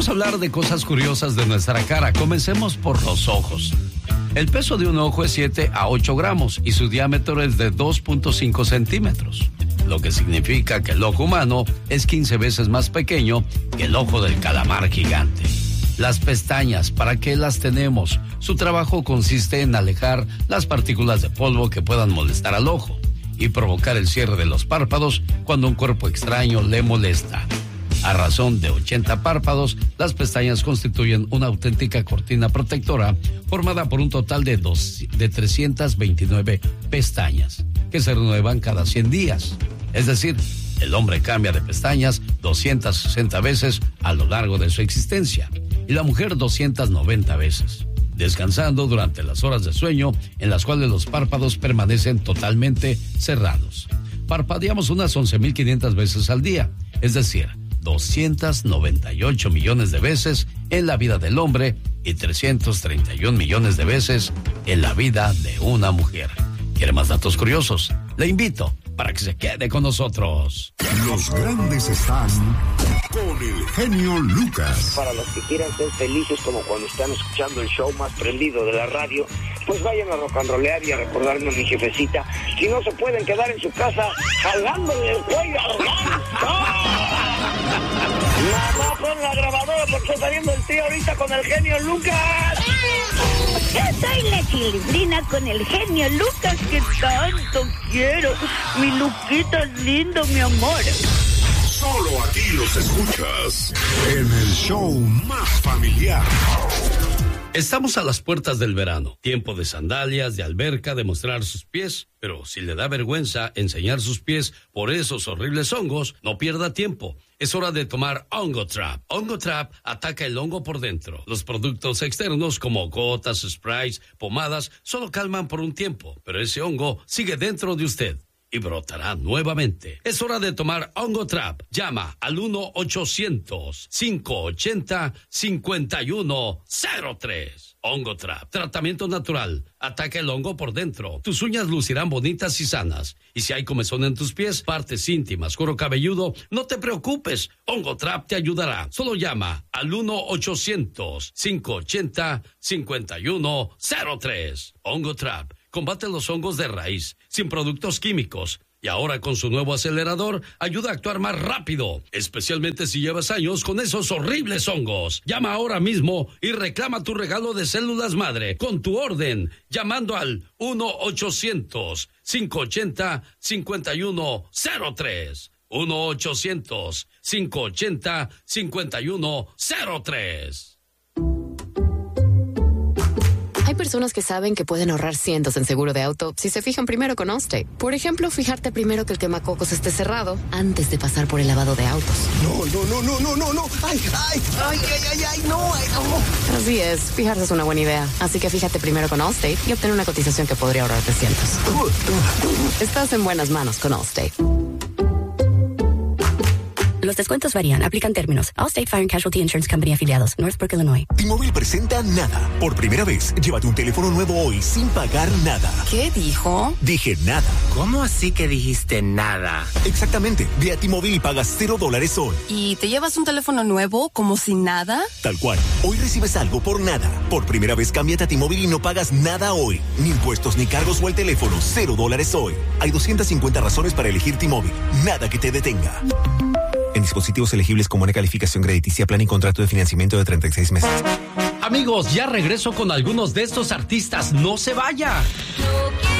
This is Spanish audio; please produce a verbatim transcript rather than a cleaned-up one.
Vamos a hablar de cosas curiosas de nuestra cara. Comencemos por los ojos. El peso de un ojo es siete a ocho gramos y su diámetro es de dos punto cinco centímetros, lo que significa que el ojo humano es quince veces más pequeño que el ojo del calamar gigante. Las pestañas, ¿para qué las tenemos? Su trabajo consiste en alejar las partículas de polvo que puedan molestar al ojo y provocar el cierre de los párpados cuando un cuerpo extraño le molesta. A razón de ochenta párpados, las pestañas constituyen una auténtica cortina protectora formada por un total de, dos, de trescientas veintinueve pestañas que se renuevan cada cien días. Es decir, el hombre cambia de pestañas doscientas sesenta veces a lo largo de su existencia y la mujer doscientas noventa veces, descansando durante las horas de sueño en las cuales los párpados permanecen totalmente cerrados. Parpadeamos unas once mil quinientas veces al día, es decir, doscientos noventa y ocho millones de veces en la vida del hombre y trescientos treinta y un millones de veces en la vida de una mujer. ¿Quiere más datos curiosos? Le invito para que se quede con nosotros. Los grandes están con el genio Lucas. Para los que quieran ser felices como cuando están escuchando el show más prendido de la radio, pues vayan a rock and rollear y a recordarme a mi jefecita. Si no se pueden quedar en su casa jalándole el cuello al ganso. Mamá, pon la grabadora porque está saliendo el tío ahorita con el genio Lucas. Yo soy la Chilindrina con el genio Lucas que tanto quiero. Mi Luquita es lindo, mi amor. Solo aquí los escuchas en el show más familiar. Estamos a las puertas del verano, tiempo de sandalias, de alberca, de mostrar sus pies, pero si le da vergüenza enseñar sus pies por esos horribles hongos, no pierda tiempo. Es hora de tomar Ongotrap. Ongotrap ataca el hongo por dentro. Los productos externos como gotas, sprays, pomadas, solo calman por un tiempo, pero ese hongo sigue dentro de usted y brotará nuevamente. Es hora de tomar Ongotrap. Llama al uno ochocientos, cinco ochenta, cincuenta y uno cero tres. Ongotrap, tratamiento natural. Ataca el hongo por dentro. Tus uñas lucirán bonitas y sanas. Y si hay comezón en tus pies, partes íntimas, cuero cabelludo, no te preocupes. Ongotrap te ayudará. Solo llama al uno ochocientos, cinco ochenta, cincuenta y uno cero tres. Ongotrap combate los hongos de raíz, sin productos químicos. Y ahora con su nuevo acelerador, ayuda a actuar más rápido, especialmente si llevas años con esos horribles hongos. Llama ahora mismo y reclama tu regalo de células madre con tu orden, llamando al uno ochocientos, cinco ochenta, cincuenta y uno cero tres. uno ochocientos, cinco ochenta, cincuenta y uno cero tres. Hay personas que saben que pueden ahorrar cientos en seguro de auto si se fijan primero con Allstate. Por ejemplo, fijarte primero que el quemacocos esté cerrado antes de pasar por el lavado de autos. No, no, no, no, no, no, no. Ay, ay, ay, ay, ay, ay, no, ay, no. Así es, fijarse es una buena idea. Así que fíjate primero con Allstate y obtén una cotización que podría ahorrarte cientos. Estás en buenas manos con Allstate. Los descuentos varían. Aplican términos. Allstate Fire and Casualty Insurance Company afiliados. Northbrook, Illinois. T-Mobile presenta Nada. Por primera vez, llévate un teléfono nuevo hoy sin pagar nada. ¿Qué dijo? Dije nada. ¿Cómo así que dijiste nada? Exactamente. Ve a T-Mobile y pagas cero dólares hoy. ¿Y te llevas un teléfono nuevo como sin nada? Tal cual. Hoy recibes algo por nada. Por primera vez, cámbiate a T-Mobile y no pagas nada hoy. Ni impuestos, ni cargos o el teléfono. Cero dólares hoy. Hay doscientas cincuenta razones para elegir T-Mobile. Nada que te detenga. En dispositivos elegibles con buena calificación crediticia, plan y contrato de financiamiento de treinta y seis meses. Amigos, ya regreso con algunos de estos artistas. No se vaya.